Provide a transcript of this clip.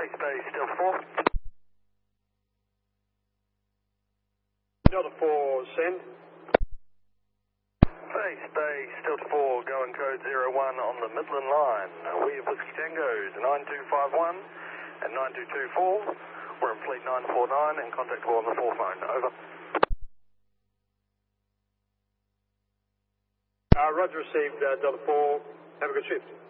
Face Bay, still 4. Delta 4, send. Face Bay, still 4, going code 01 on the Midland line. We have Whiskey Tango's 9251 and 9224. We're in fleet 949 and contactable on the 4 phone. Over. Roger, received Delta 4. Have a good shift.